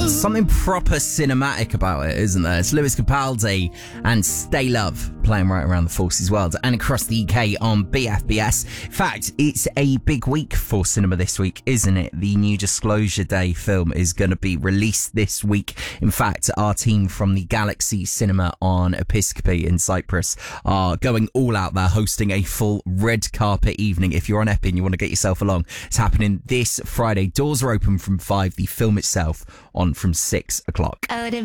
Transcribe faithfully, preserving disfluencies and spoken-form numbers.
Something proper cinematic about it, isn't there? It's Lewis Capaldi and Stay Love playing right around the Forces world and across the U K on B F B S. In fact, it's a big week for cinema this week, isn't it? The new Disclosure Day film is going to be released this week. In fact, our team from the Galaxy Cinema on Episcopi in Cyprus are going all out there, hosting a full red carpet evening. If you're on Epping, you want to get yourself along. It's happening this Friday. Doors are open from five. The film itself on from six o'clock.